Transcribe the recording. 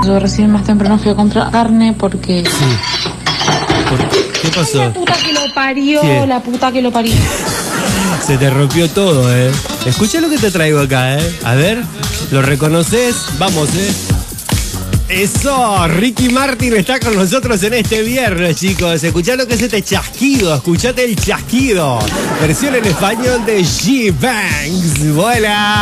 Yo recién más temprano fui a comprar carne porque... Sí. ¿Qué pasó? La puta que lo parió, ¿Qué? la puta que lo parió. Se te rompió todo, ¿eh? Escucha lo que te traigo acá, ¿eh? A ver, ¿lo reconoces? Vamos, ¿eh? Eso, Ricky Martin está con nosotros en este viernes, chicos. Escuchá lo que es este chasquido, escuchate el chasquido. Versión en español de G-Banks. ¡Vuela!